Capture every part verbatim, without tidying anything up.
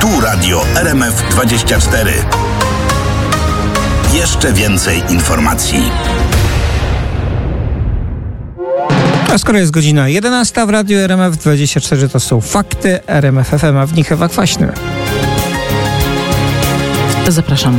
Tu Radio R M F dwadzieścia cztery. Jeszcze więcej informacji. A skoro jest godzina jedenasta w Radiu R M F dwadzieścia cztery, to są fakty R M F F M, a w nich Ewa Kwaśny. Zapraszam.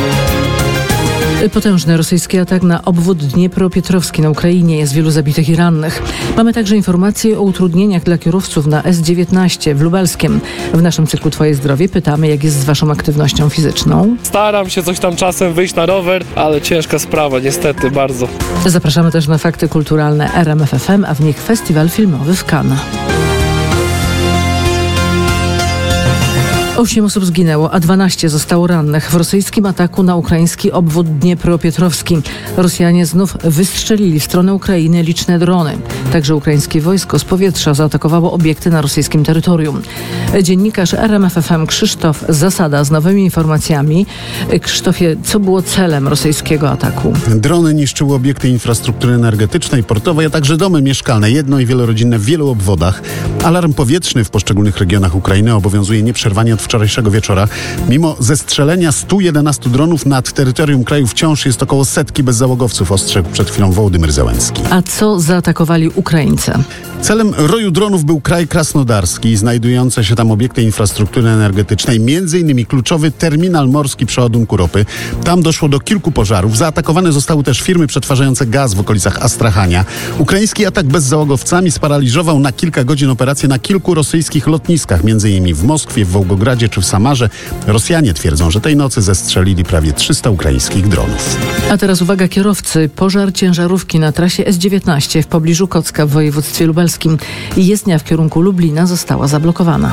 Potężny rosyjski atak na obwód Dniepropietrowski na Ukrainie. Jest wielu zabitych i rannych. Mamy także informacje o utrudnieniach dla kierowców na S dziewiętnaście w Lubelskiem. W naszym cyklu Twoje zdrowie pytamy, jak jest z Waszą aktywnością fizyczną. Staram się coś tam czasem wyjść na rower, ale ciężka sprawa, niestety, bardzo. Zapraszamy też na fakty kulturalne R M F F M, a w nich festiwal filmowy w Cannes. Osiem osób zginęło, a dwanaście zostało rannych w rosyjskim ataku na ukraiński obwód Dniepropietrowski. Rosjanie znów wystrzelili w stronę Ukrainy liczne drony. Także ukraińskie wojsko z powietrza zaatakowało obiekty na rosyjskim terytorium. Dziennikarz R M F F M Krzysztof Zasada z nowymi informacjami. Krzysztofie, co było celem rosyjskiego ataku? Drony niszczyły obiekty infrastruktury energetycznej, portowej, a także domy mieszkalne, jedno- i wielorodzinne w wielu obwodach. Alarm powietrzny w poszczególnych regionach Ukrainy obowiązuje nieprzerwanie od wczorajszego wieczora. Mimo zestrzelenia stu jedenastu dronów nad terytorium kraju wciąż jest około setki bezzałogowców, ostrzegł przed chwilą Wołodymyr Zełenski. A co zaatakowali Ukraińcy? Celem roju dronów był kraj krasnodarski i znajdujące się tam obiekty infrastruktury energetycznej, między innymi kluczowy terminal morski przeładunku ropy. Tam doszło do kilku pożarów. Zaatakowane zostały też firmy przetwarzające gaz w okolicach Astrachania. Ukraiński atak bezzałogowcami sparaliżował na kilka godzin operacje na kilku rosyjskich lotniskach, między innymi w Moskwie, w Wołgogradzie czy w Samarze. Rosjanie twierdzą, że tej nocy zestrzelili prawie trzysta ukraińskich dronów. A teraz uwaga kierowcy. Pożar ciężarówki na trasie S dziewiętnaście w pobliżu Kocka w województwie lubelskim. Jezdnia w kierunku Lublina została zablokowana.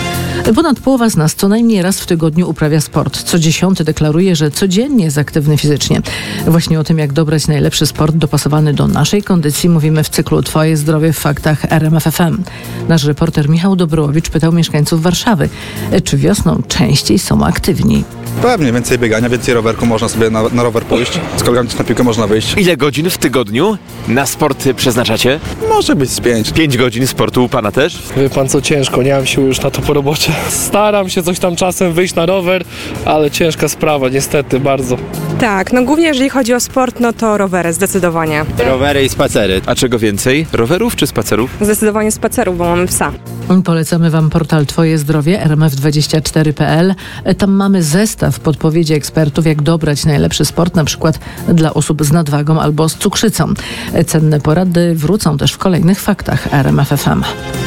Ponad połowa z nas co najmniej raz w tygodniu uprawia sport. Co dziesiąty deklaruje, że codziennie jest aktywny fizycznie. Właśnie o tym, jak dobrać najlepszy sport dopasowany do naszej kondycji, mówimy w cyklu Twoje zdrowie w faktach R M F F M. Nasz reporter Michał Dobrołowicz pytał mieszkańców Warszawy, czy wiosną częściej są aktywni. Pewnie, więcej biegania, więcej rowerku, można sobie na, na rower pójść. Z kolegami na piłkę można wyjść. Ile godzin w tygodniu na sport przeznaczacie? Może być z pięć. Pięć godzin sportu u pana też? Wie pan co, ciężko, nie mam siły już na to po robocie. Staram się coś tam czasem wyjść na rower, ale ciężka sprawa, niestety, bardzo. Tak, no głównie jeżeli chodzi o sport, no to rowery, zdecydowanie. Rowery i spacery. A czego więcej? Rowerów czy spacerów? Zdecydowanie spacerów, bo mamy psa. Polecamy Wam portal Twoje zdrowie R M F dwadzieścia cztery kropka p l. Tam mamy zestaw podpowiedzi ekspertów, jak dobrać najlepszy sport, na przykład dla osób z nadwagą albo z cukrzycą. Cenne porady wrócą też w kolejnych faktach R M F F M.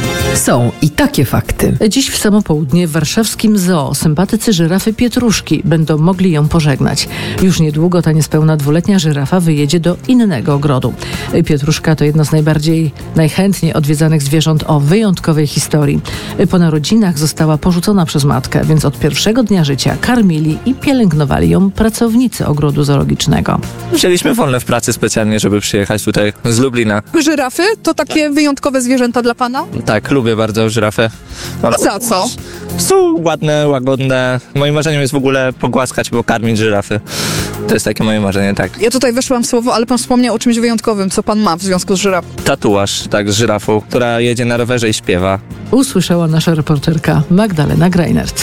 Są i takie fakty. Dziś w samo południe w warszawskim zoo sympatycy żyrafy Pietruszki będą mogli ją pożegnać. Już niedługo ta niespełna dwuletnia żyrafa wyjedzie do innego ogrodu. Pietruszka to jedno z najbardziej, najchętniej odwiedzanych zwierząt o wyjątkowej historii. Po narodzinach została porzucona przez matkę, więc od pierwszego dnia życia karmili i pielęgnowali ją pracownicy ogrodu zoologicznego. Wzięliśmy wolne w pracy specjalnie, żeby przyjechać tutaj z Lublina. Żyrafy to takie wyjątkowe zwierzęta dla pana? Tak, lubię bardzo żyrafę. A za co? Są ładne, łagodne. Moim marzeniem jest w ogóle pogłaskać, bo karmić żyrafy. To jest takie moje marzenie, tak. Ja tutaj weszłam w słowo, ale pan wspomniał o czymś wyjątkowym, co pan ma w związku z żyrafą. Tatuaż, tak, z żyrafą, która jedzie na rowerze i śpiewa. Usłyszała nasza reporterka Magdalena Greinert.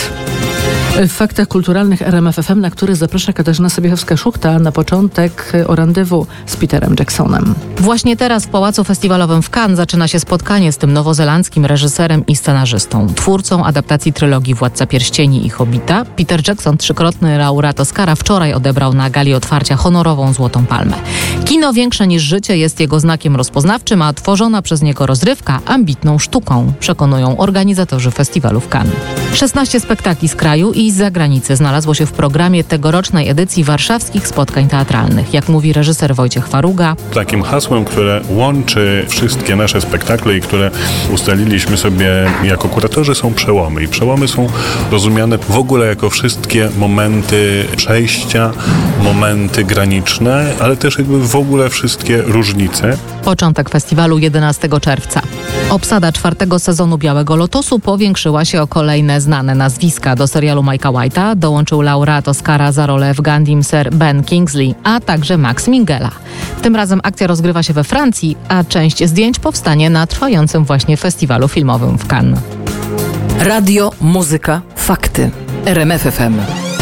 W faktach kulturalnych R M F F M, na które zaprasza Katarzyna Sobiechowska-Szuchta, na początek o rendezvous z Peterem Jacksonem. Właśnie teraz w Pałacu Festiwalowym w Cannes zaczyna się spotkanie z tym nowozelandzkim reżyserem i scenarzystą, twórcą adaptacji trylogii Władca Pierścieni i Hobbita. Peter Jackson, trzykrotny laureat Oscara, wczoraj odebrał na gali otwarcia honorową Złotą Palmę. Kino większe niż życie jest jego znakiem rozpoznawczym, a tworzona przez niego rozrywka ambitną sztuką, przekonują organizatorzy festiwalu w Cannes. szesnaście spektakli z kraju i z zagranicy znalazło się w programie tegorocznej edycji warszawskich spotkań teatralnych. Jak mówi reżyser Wojciech Faruga. Takim hasłem, które łączy wszystkie nasze spektakle i które ustaliliśmy sobie jako kuratorzy, są przełomy. I przełomy są rozumiane w ogóle jako wszystkie momenty przejścia, momenty graniczne, ale też jakby w ogóle wszystkie różnice. Początek festiwalu jedenastego czerwca. Obsada czwartego sezonu Białego Lotosu powiększyła się o kolejne znane nazwiska. Do serialu Mike'a White'a dołączył laureat Oscara za rolę w Gandhim Sir Ben Kingsley, a także Max Minghella. Tym razem akcja rozgrywa się we Francji, a część zdjęć powstanie na trwającym właśnie festiwalu filmowym w Cannes. Radio, muzyka, fakty. R M F F M.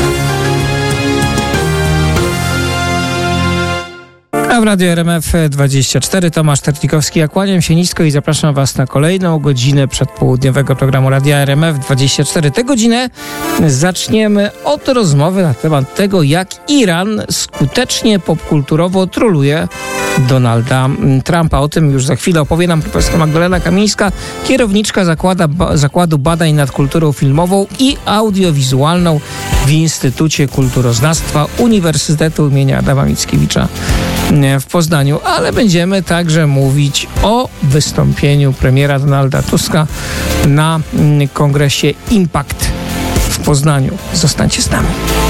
A w Radiu R M F dwadzieścia cztery Tomasz Terlikowski. Ja kłaniam się nisko i zapraszam Was na kolejną godzinę przedpołudniowego programu Radia R M F dwadzieścia cztery. Tę godzinę zaczniemy od rozmowy na temat tego, jak Iran skutecznie popkulturowo troluje Donalda Trumpa. O tym już za chwilę opowie nam profesor Magdalena Kamińska, kierowniczka zakłada, ba, Zakładu Badań nad Kulturą Filmową i Audiowizualną w Instytucie Kulturoznawstwa Uniwersytetu imienia Adama Mickiewicza w Poznaniu. Ale będziemy także mówić o wystąpieniu premiera Donalda Tuska na kongresie Impact w Poznaniu. Zostańcie z nami.